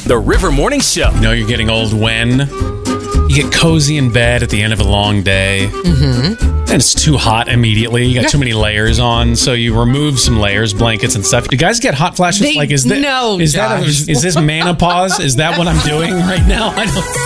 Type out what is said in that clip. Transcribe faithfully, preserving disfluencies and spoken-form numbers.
The River Morning Show. You know you're getting old when you get cozy in bed at the end of a long day. Mm-hmm. And it's too hot immediately. You got too many layers on, so you remove some layers, blankets and stuff. Do guys get hot flashes? They, like, is that, no, is that a, is this menopause? Is that what I'm doing right now? I don't